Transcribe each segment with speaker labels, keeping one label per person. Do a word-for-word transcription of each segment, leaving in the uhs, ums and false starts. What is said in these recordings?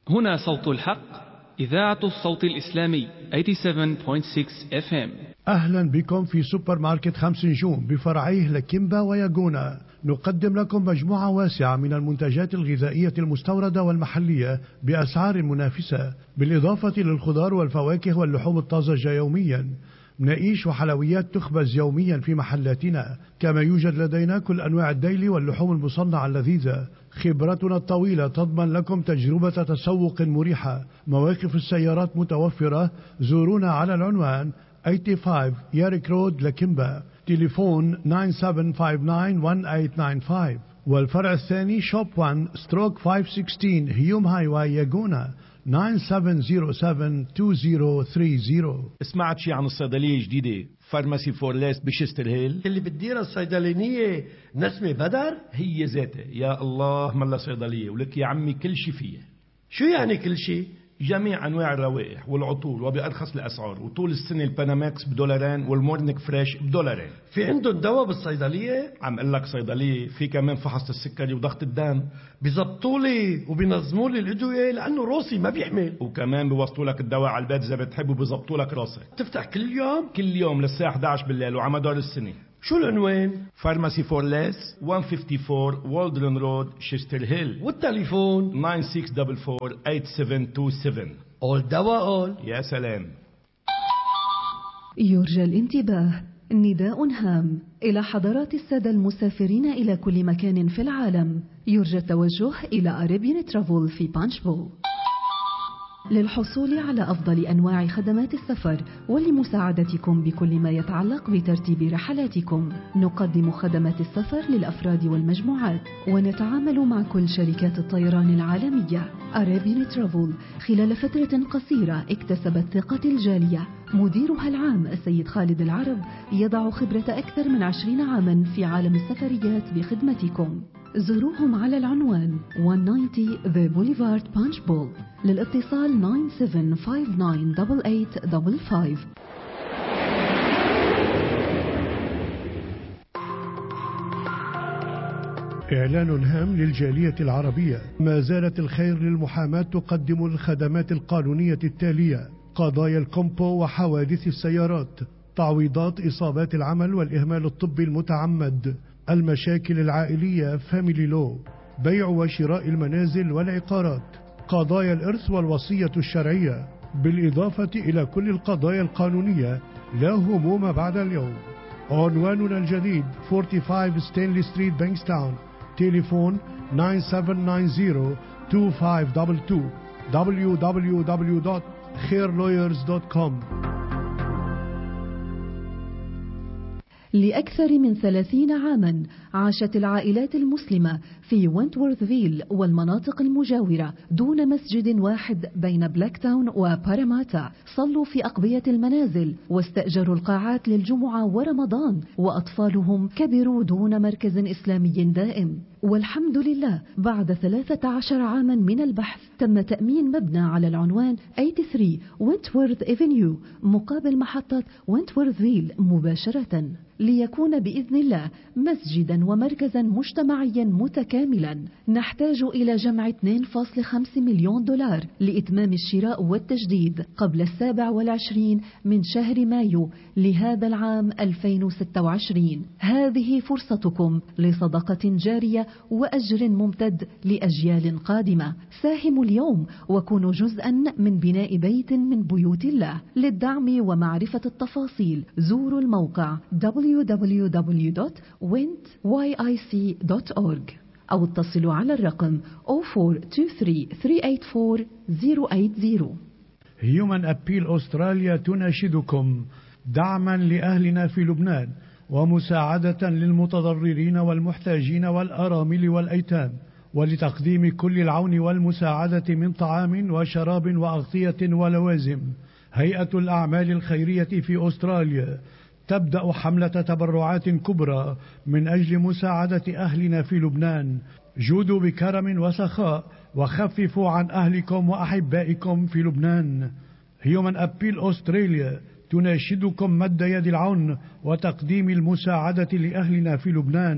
Speaker 1: هنا صوت الحق، إذاعة الصوت الإسلامي ثمانية وثمانين فاصلة ستة إف إم.
Speaker 2: أهلا بكم في سوبر ماركت خمس نجوم بفرعيه لكيمبا وياجونا. نقدم لكم مجموعة واسعة من المنتجات الغذائية المستوردة والمحلية بأسعار منافسة، بالإضافة للخضار والفواكه واللحوم الطازجة يوميا. مناقيش وحلويات تخبز يوميا في محلاتنا، كما يوجد لدينا كل أنواع الديلي واللحوم المصنعة اللذيذة. خبرتنا الطويلة تضمن لكم تجربة تسوق مريحة. مواقف السيارات متوفرة. زورونا على العنوان خمسة وثمانين ياريك رود لكيمبا، تليفون تسعة سبعة خمسة تسعة واحد ثمانية تسعة خمسة. والفرع الثاني شوب واحد ستروك خمسمية وستة عشر هيوم هاي واي ياجونا، تسعة سبعة صفر سبعة اثنين صفر ثلاثين.
Speaker 3: سمعت شي عن الصيدلية الجديدة فارماسي فورليس بشستر هيل
Speaker 4: اللي بتديرها الصيدلانية نسمة بدر؟
Speaker 3: هي ذاتها. يا الله ملا صيدلية ولك يا عمي كل شي فيها.
Speaker 4: شو يعني كل شي؟
Speaker 3: جميع أنواع الروائح والعطور وبأرخص الأسعار، وطول السنة الباناماكس بدولارين والمورنيك فريش بدولارين.
Speaker 4: في عندهم دواء بالصيدلية؟
Speaker 3: عم قل لك صيدلية في كمان فحص السكري وضغط الدم.
Speaker 4: بيزبطوا لي وبينظموا لي الأدوية لأنه روسي ما بيحمل،
Speaker 3: وكمان بيوصلوا لك الدواء على البيت إذا بتحب وبيزبطوا لك راسك.
Speaker 4: تفتح كل يوم؟
Speaker 3: كل يوم للساعة إحدى عشر بالليل وعلى مدار السنة.
Speaker 4: شو العنوان؟
Speaker 3: فارماسي فورليس مئة وأربعة وخمسين والدرن رود شستر هيل،
Speaker 4: والتليفون
Speaker 3: تسعة ستة أربعة أربعة ثمانية سبعة اتنين سبعة.
Speaker 4: أول دواء أول.
Speaker 3: يا سلام.
Speaker 5: يرجى الانتباه، نداء هام إلى حضرات السادة المسافرين إلى كل مكان في العالم. يرجى التوجه إلى أريبيان ترافل في بانشبول للحصول على أفضل أنواع خدمات السفر ولمساعدتكم بكل ما يتعلق بترتيب رحلاتكم. نقدم خدمات السفر للأفراد والمجموعات، ونتعامل مع كل شركات الطيران العالمية. أريبيان ترافل خلال فترة قصيرة اكتسبت ثقة الجالية. مديرها العام السيد خالد العرب يضع خبرة أكثر من عشرين عاما في عالم السفريات بخدمتكم. زوروهم على العنوان مئة وتسعين The Boulevard Punchbowl. للاتصال تسعة سبعة خمسة تسعة ثمانية ثمانية خمسة خمسة.
Speaker 2: إعلان هام للجالية العربية. ما زالت الخير للمحاماة تقدم الخدمات القانونية التالية: قضايا الكومبو وحوادث السيارات، تعويضات إصابات العمل والإهمال الطبي المتعمد، المشاكل العائلية فاميلي لو، بيع وشراء المنازل والعقارات، قضايا الإرث والوصية الشرعية، بالإضافة إلى كل القضايا القانونية. لا هموم بعد اليوم. عنواننا الجديد خمسة وأربعين ستانلي ستريت بانكستاون، تليفون تسعة سبعة تسعة صفر اثنين خمسة اثنين اثنين. دبليو دبليو دبليو دوت خير لويرز دوت كوم.
Speaker 5: لأكثر من ثلاثين عاما عاشت العائلات المسلمة في وينتورثفيل والمناطق المجاورة دون مسجد واحد بين بلاك تاون وباراماتا. صلوا في أقبية المنازل واستأجروا القاعات للجمعة ورمضان، وأطفالهم كبروا دون مركز إسلامي دائم. والحمد لله بعد ثلاثة عشر عاما من البحث تم تأمين مبنى على العنوان ثمانية وثلاثين وينتورث إفنيو مقابل محطة وينتورثفيل مباشرة، ليكون بإذن الله مسجدا ومركزا مجتمعيا متكاملا. نحتاج إلى جمع اثنين فاصلة خمسة مليون دولار لإتمام الشراء والتجديد قبل السابع والعشرين من شهر مايو لهذا العام ألفين وستة وعشرين. هذه فرصتكم لصدقة جارية وأجر ممتد لأجيال قادمة. ساهموا اليوم وكونوا جزءا من بناء بيت من بيوت الله. للدعم ومعرفة التفاصيل زوروا الموقع دبليو دبليو دبليو دوت وينت واي آي سي دوت أورج أو اتصلوا على الرقم صفر أربعة اثنين ثلاثة ثمانية أربعة صفر صفر.
Speaker 2: هيومن أبيل أستراليا تناشدكم دعما لأهلنا في لبنان ومساعدة للمتضررين والمحتاجين والأرامل والأيتام، ولتقديم كل العون والمساعدة من طعام وشراب وأغطية ولوازم. هيئة الأعمال الخيرية في أستراليا تبدأ حملة تبرعات كبرى من أجل مساعدة أهلنا في لبنان. جودوا بكرم وسخاء وخففوا عن أهلكم وأحبائكم في لبنان. هيومن أبيل أستراليا تناشدكم مد يد العون وتقديم المساعدة لأهلنا في لبنان.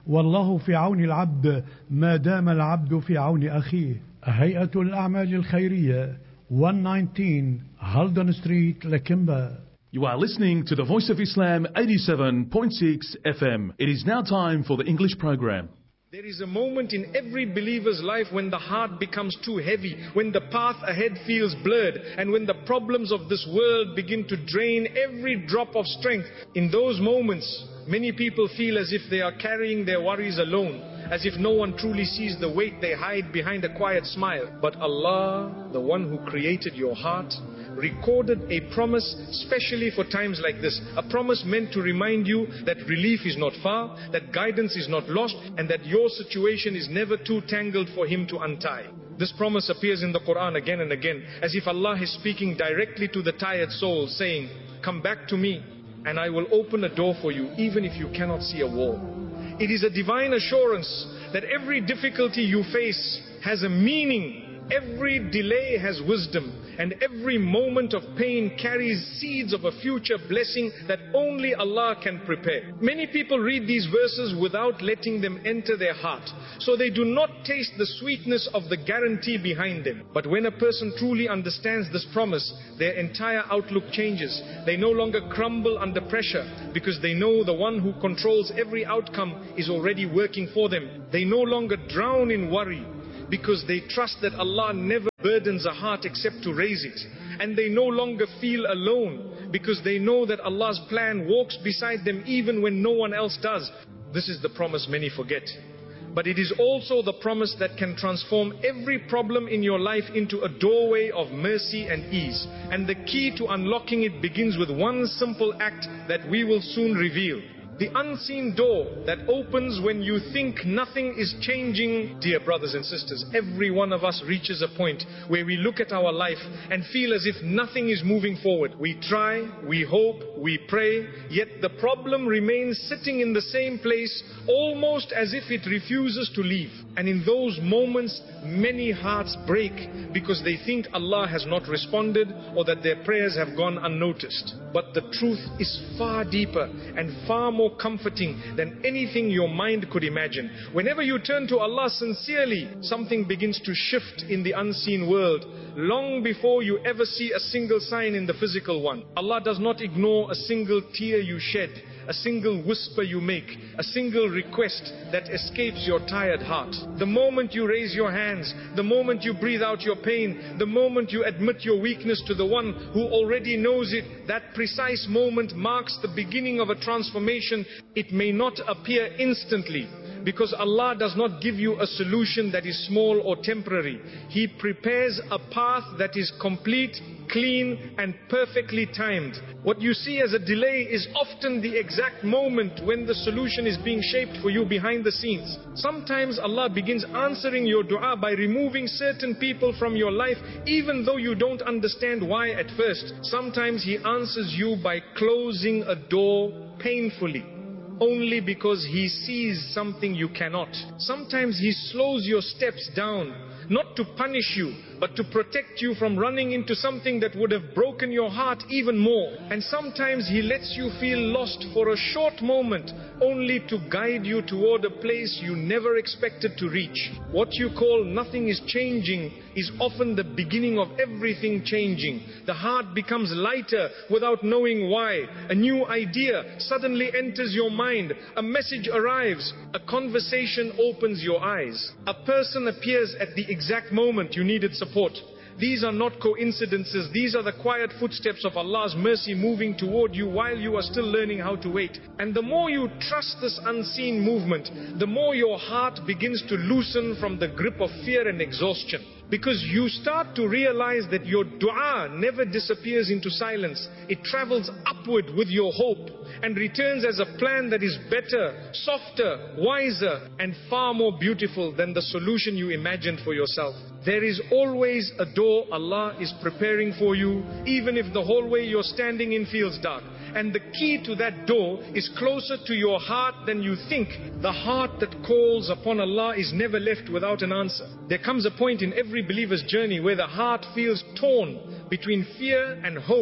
Speaker 2: والله في عون العبد ما دام العبد في عون أخيه. هيئة الأعمال الخيرية one nineteen Haldon Street, Lakemba.
Speaker 6: You are listening to the Voice of Islam eighty-seven point six F M. It is now time for the English program.
Speaker 7: There is a moment in every believer's life when the heart becomes too heavy, when the path ahead feels blurred, and when the problems of this world begin to drain every drop of strength. In those moments, many people feel as if they are carrying their worries alone, as if no one truly sees the weight they hide behind a quiet smile. But Allah, the one who created your heart, recorded a promise specially for times like this. A promise meant to remind you that relief is not far, that guidance is not lost, and that your situation is never too tangled for Him to untie. This promise appears in the Quran again and again, as if Allah is speaking directly to the tired soul, saying, "Come back to me, and I will open a door for you, even if you cannot see a wall." It is a divine assurance that every difficulty you face has a meaning. Every delay has wisdom, and every moment of pain carries seeds of a future blessing that only Allah can prepare. Many people read these verses without letting them enter their heart, so they do not taste the sweetness of the guarantee behind them. But when a person truly understands this promise, their entire outlook changes. They no longer crumble under pressure, because they know the one who controls every outcome is already working for them. They no longer drown in worry, because they trust that Allah never burdens a heart except to raise it. And they no longer feel alone, because they know that Allah's plan walks beside them even when no one else does. This is the promise many forget. But it is also the promise that can transform every problem in your life into a doorway of mercy and ease. And the key to unlocking it begins with one simple act that we will soon reveal. The unseen door that opens when you think nothing is changing. Dear brothers and sisters, every one of us reaches a point where we look at our life and feel as if nothing is moving forward. We try, we hope, we pray, yet the problem remains sitting in the same place, almost as if it refuses to leave. And in those moments, many hearts break because they think Allah has not responded or that their prayers have gone unnoticed. But the truth is far deeper and far more comforting than anything your mind could imagine. Whenever you turn to Allah sincerely, something begins to shift in the unseen world, long before you ever see a single sign in the physical one. Allah does not ignore a single tear you shed, a single whisper you make, a single request that escapes your tired heart. The moment you raise your hands, the moment you breathe out your pain, the moment you admit your weakness to the one who already knows it, that precise moment marks the beginning of a transformation. It may not appear instantly, because Allah does not give you a solution that is small or temporary. He prepares a path that is complete, clean, and perfectly timed. What you see as a delay is often the exact moment when the solution is being shaped for you behind the scenes. Sometimes Allah begins answering your dua by removing certain people from your life, even though you don't understand why at first. Sometimes He answers you by closing a door painfully, only because He sees something you cannot. Sometimes He slows your steps down, not to punish you, but to protect you from running into something that would have broken your heart even more. And sometimes He lets you feel lost for a short moment, only to guide you toward a place you never expected to reach. What you call nothing is changing is often the beginning of everything changing. The heart becomes lighter without knowing why. A new idea suddenly enters your mind. A message arrives. A conversation opens your eyes. A person appears at the exact moment you needed support. These are not coincidences. These are the quiet footsteps of Allah's mercy moving toward you while you are still learning how to wait. And the more you trust this unseen movement, the more your heart begins to loosen from the grip of fear and exhaustion. Because you start to realize that your dua never disappears into silence. It travels upward with your hope and returns as a plan that is better, softer, wiser, and far more beautiful than the solution you imagined for yourself. There is always a door Allah is preparing for you, even if the hallway you're standing in feels dark. And the key to that door is closer to your heart than you think. The heart that calls upon Allah is never left without an answer. There comes a point in every believer's journey where the heart feels torn between fear and hope,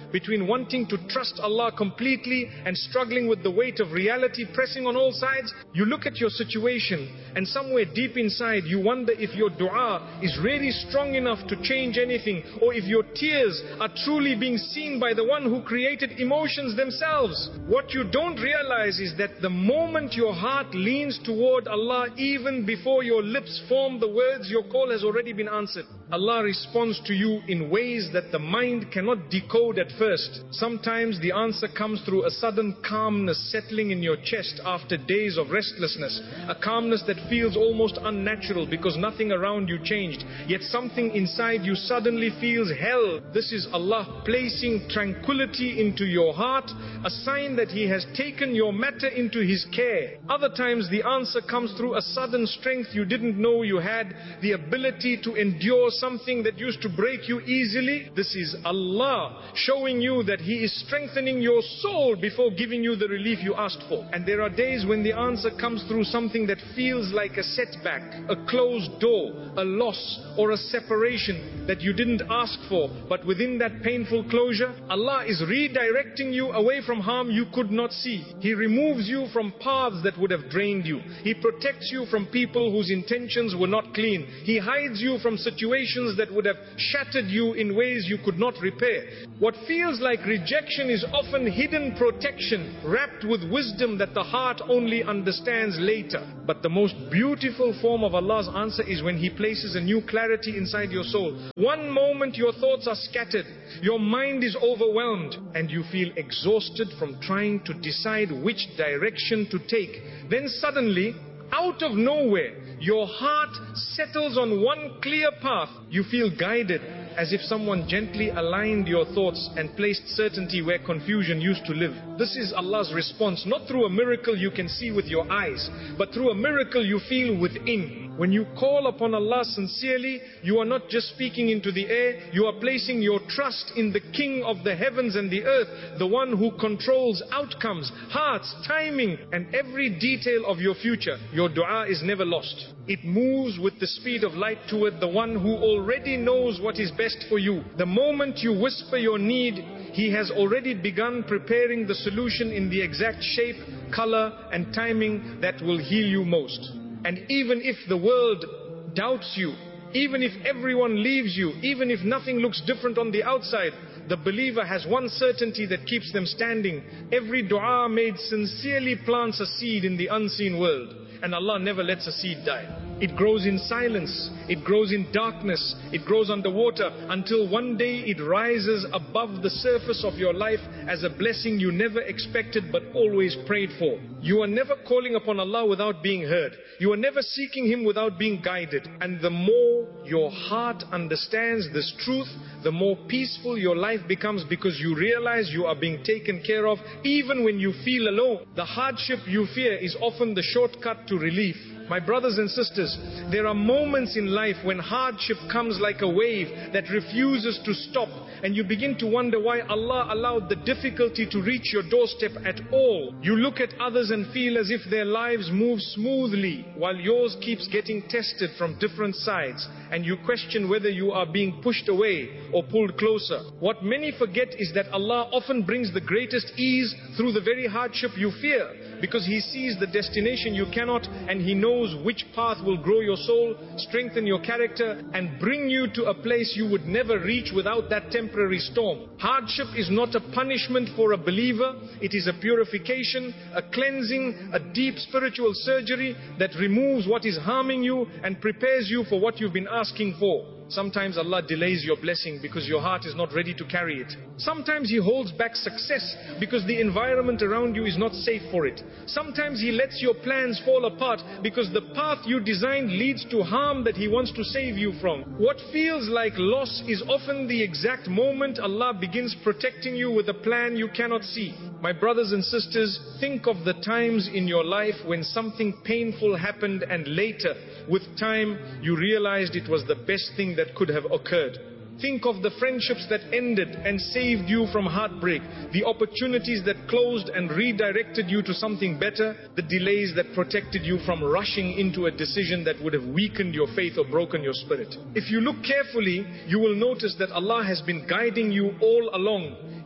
Speaker 7: between wanting to trust Allah completely and struggling with the weight of reality pressing on all sides. You look at your situation and somewhere deep inside you wonder if your dua is really strong enough to change anything, or if your tears are truly being seen by the one who created emotions themselves. What you don't realize is that the moment your heart leans toward Allah, even before your lips form the words, your call has already been answered. Allah responds to you in ways that the mind cannot decode at first. Sometimes the answer comes through a sudden calmness settling in your chest after days of restlessness. A calmness that feels almost unnatural because nothing around you changed. Yet something inside you suddenly feels held. This is Allah placing tranquility into your heart, a sign that He has taken your matter into His care. Other times the answer comes through a sudden strength you didn't know you had, the ability to endure something that used to break you easily. This is Allah showing you that He is strengthening your soul before giving you the relief you asked for. And there are days when the answer comes through something that feels like a setback, a closed door, a loss, or a separation that you didn't ask for. But within that painful closure, Allah is redirecting you away from harm you could not see. He removes you from paths that would have drained you. He protects you from people whose intentions were not clean. He hides you from situations that would have shattered you in ways you could not repair. What feels like rejection is often hidden protection, wrapped with wisdom that the heart only understands later. But the most beautiful form of Allah's answer is when He places a new clarity inside your soul. One moment your thoughts are scattered, your mind is overwhelmed, and you feel exhausted from trying to decide which direction to take. Then suddenly, out of nowhere, your heart settles on one clear path. You feel guided, as if someone gently aligned your thoughts and placed certainty where confusion used to live. This is Allah's response, not through a miracle you can see with your eyes, but through a miracle you feel within. When you call upon Allah sincerely, you are not just speaking into the air, you are placing your trust in the King of the heavens and the earth, the one who controls outcomes, hearts, timing, and every detail of your future. Your dua is never lost. It moves with the speed of light toward the one who already knows what is best for you. The moment you whisper your need, He has already begun preparing the solution in the exact shape, color, and timing that will heal you most. And even if the world doubts you, even if everyone leaves you, even if nothing looks different on the outside, the believer has one certainty that keeps them standing. Every dua made sincerely plants a seed in the unseen world. And Allah never lets a seed die. It grows in silence, it grows in darkness, it grows underwater, until one day it rises above the surface of your life as a blessing you never expected but always prayed for. You are never calling upon Allah without being heard. You are never seeking Him without being guided. And the more your heart understands this truth, the more peaceful your life becomes, because you realize you are being taken care of even when you feel alone. The hardship you fear is often the shortcut to relief. My brothers and sisters, there are moments in life when hardship comes like a wave that refuses to stop, and you begin to wonder why Allah allowed the difficulty to reach your doorstep at all. You look at others and feel as if their lives move smoothly while yours keeps getting tested from different sides, and you question whether you are being pushed away or pulled closer. What many forget is that Allah often brings the greatest ease through the very hardship you fear, because He sees the destination you cannot, and He knows which path will grow your soul, strengthen your character, and bring you to a place you would never reach without that temporary storm. Hardship is not a punishment for a believer. It is a purification, a cleansing, a deep spiritual surgery that removes what is harming you and prepares you for what you've been asking for. Sometimes Allah delays your blessing because your heart is not ready to carry it. Sometimes He holds back success because the environment around you is not safe for it. Sometimes He lets your plans fall apart because the path you designed leads to harm that He wants to save you from. What feels like loss is often the exact moment Allah begins protecting you with a plan you cannot see. My brothers and sisters, think of the times in your life when something painful happened and later, with time, you realized it was the best thing that could have occurred. Think of the friendships that ended and saved you from heartbreak, the opportunities that closed and redirected you to something better, the delays that protected you from rushing into a decision that would have weakened your faith or broken your spirit. If you look carefully, you will notice that Allah has been guiding you all along.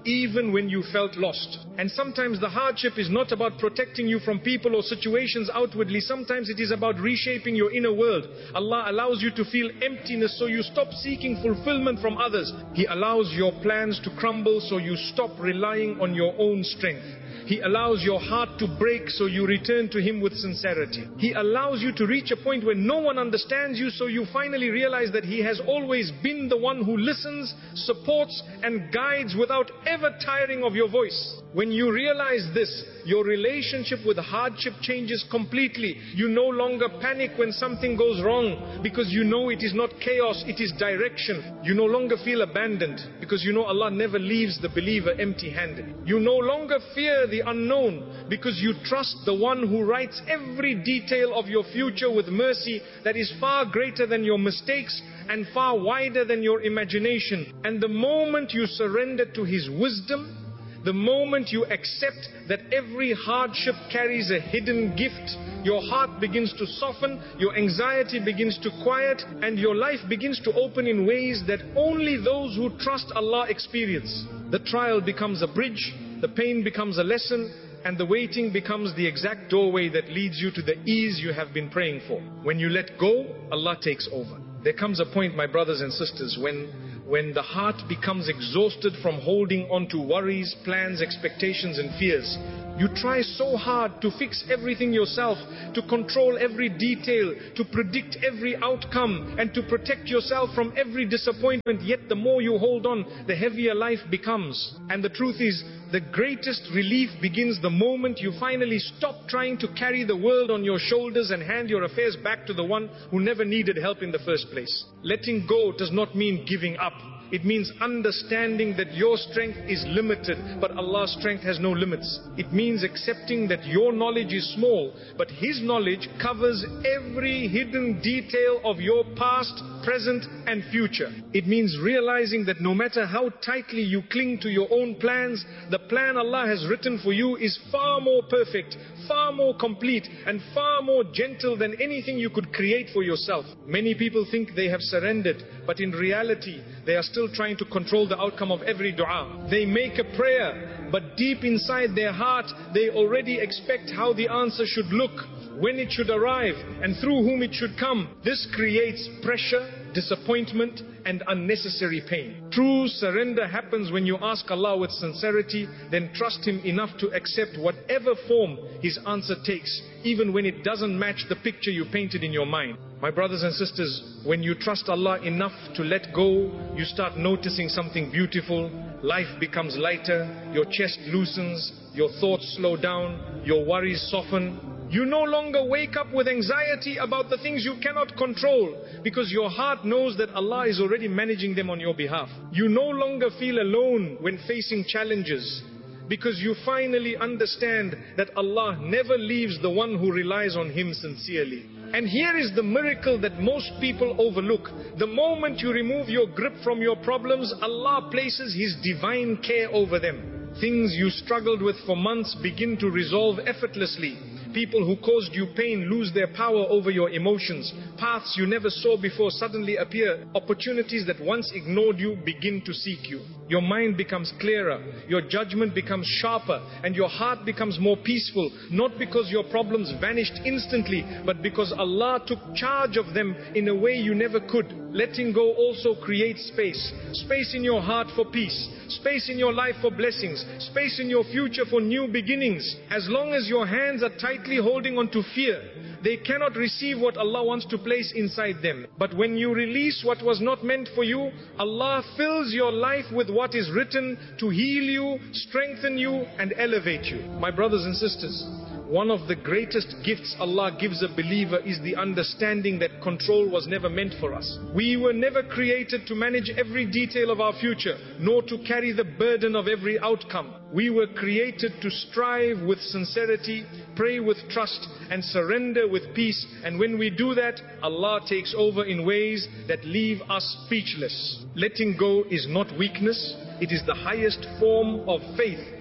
Speaker 7: even when you felt lost. And sometimes the hardship is not about protecting you from people or situations outwardly. Sometimes it is about reshaping your inner world. Allah allows you to feel emptiness so you stop seeking fulfillment from others. He allows your plans to crumble so you stop relying on your own strength. He allows your heart to break so you return to Him with sincerity. He allows you to reach a point where no one understands you, so you finally realize that He has always been the one who listens, supports and guides without ever tiring of your voice. When you realize this, your relationship with hardship changes completely. You no longer panic when something goes wrong because you know it is not chaos, it is direction. You no longer feel abandoned because you know Allah never leaves the believer empty-handed. You no longer fear the unknown because you trust the one who writes every detail of your future with mercy that is far greater than your mistakes and far wider than your imagination. And the moment you surrender to His wisdom, the moment you accept that every hardship carries a hidden gift, your heart begins to soften, your anxiety begins to quiet, and your life begins to open in ways that only those who trust Allah experience. The trial becomes a bridge, the pain becomes a lesson, and the waiting becomes the exact doorway that leads you to the ease you have been praying for. When you let go, Allah takes over. There comes a point, my brothers and sisters, when When the heart becomes exhausted from holding on to worries, plans, expectations and fears. You try so hard to fix everything yourself, to control every detail, to predict every outcome, and to protect yourself from every disappointment. Yet the more you hold on, the heavier life becomes. And the truth is, the greatest relief begins the moment you finally stop trying to carry the world on your shoulders and hand your affairs back to the one who never needed help in the first place. Letting go does not mean giving up. It means understanding that your strength is limited, but Allah's strength has no limits. It means accepting that your knowledge is small, but His knowledge covers every hidden detail of your past, present and future. It means realizing that no matter how tightly you cling to your own plans, the plan Allah has written for you is far more perfect, far more complete and far more gentle than anything you could create for yourself. Many people think they have surrendered, but in reality they are still trying to control the outcome of every dua. They make a prayer, but deep inside their heart they already expect how the answer should look, when it should arrive and through whom it should come. This creates pressure, disappointment and unnecessary pain. True surrender happens when you ask Allah with sincerity, then trust Him enough to accept whatever form His answer takes, even when it doesn't match the picture you painted in your mind. My brothers and sisters, when you trust Allah enough to let go, you start noticing something beautiful. Life becomes lighter, your chest loosens, your thoughts slow down, your worries soften. You no longer wake up with anxiety about the things you cannot control, because your heart knows that Allah is already managing them on your behalf. You no longer feel alone when facing challenges, because you finally understand that Allah never leaves the one who relies on Him sincerely. And here is the miracle that most people overlook. The moment you remove your grip from your problems, Allah places His divine care over them. Things you struggled with for months begin to resolve effortlessly. People who caused you pain lose their power over your emotions. Paths you never saw before suddenly appear. Opportunities that once ignored you begin to seek you. Your mind becomes clearer, your judgment becomes sharper, and your heart becomes more peaceful. Not because your problems vanished instantly, but because Allah took charge of them in a way you never could. Letting go also creates space. Space in your heart for peace. Space in your life for blessings. Space in your future for new beginnings. As long as your hands are tightly holding on to fear, they cannot receive what Allah wants to place inside them. But when you release what was not meant for you, Allah fills your life with what is written to heal you, strengthen you and elevate you. My brothers and sisters, one of the greatest gifts Allah gives a believer is the understanding that control was never meant for us. We were never created to manage every detail of our future, nor to carry the burden of every outcome. We were created to strive with sincerity, pray with trust, and surrender with peace. And when we do that, Allah takes over in ways that leave us speechless. Letting go is not weakness, it is the highest form of faith.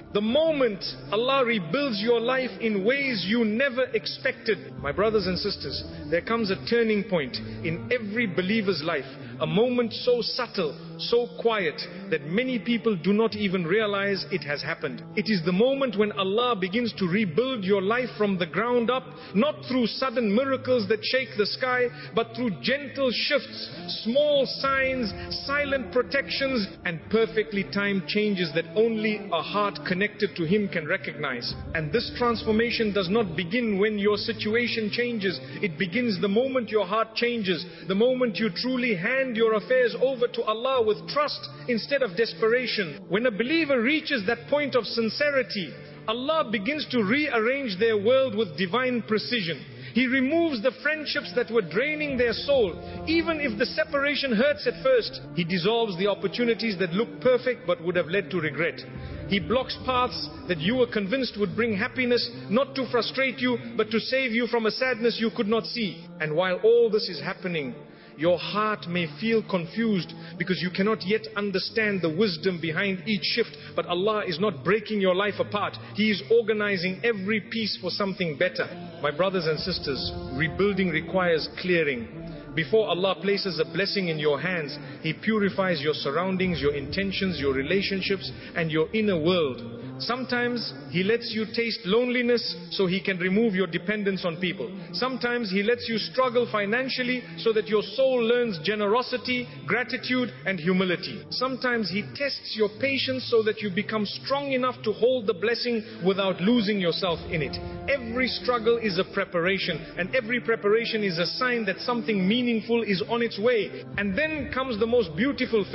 Speaker 7: The moment Allah rebuilds your life in ways you never expected, my brothers and sisters, there comes a turning point in every believer's life. A moment so subtle, so quiet, that many people do not even realize it has happened. It is the moment when Allah begins to rebuild your life from the ground up, not through sudden miracles that shake the sky, but through gentle shifts, small signs, silent protections, and perfectly timed changes that only a heart connected to Him can recognize. And this transformation does not begin when your situation changes. It begins the moment your heart changes, the moment you truly hand your affairs over to Allah with trust instead of desperation. When a believer reaches that point of sincerity, Allah begins to rearrange their world with divine precision. He removes the friendships that were draining their soul. Even if the separation hurts at first, He dissolves the opportunities that look perfect but would have led to regret. He blocks paths that you were convinced would bring happiness, not to frustrate you, but to save you from a sadness you could not see. And while all this is happening, your heart may feel confused because you cannot yet understand the wisdom behind each shift. But Allah is not breaking your life apart. He is organizing every piece for something better. My brothers and sisters, rebuilding requires clearing. Before Allah places a blessing in your hands, He purifies your surroundings, your intentions, your relationships, and your inner world. Sometimes He lets you taste loneliness so He can remove your dependence on people. Sometimes He lets you struggle financially so that your soul learns generosity, gratitude, and humility. Sometimes He tests your patience so that you become strong enough to hold the blessing without losing yourself in it. Every struggle is a preparation, and every preparation is a sign that something meaningful is on its way. And then comes the most beautiful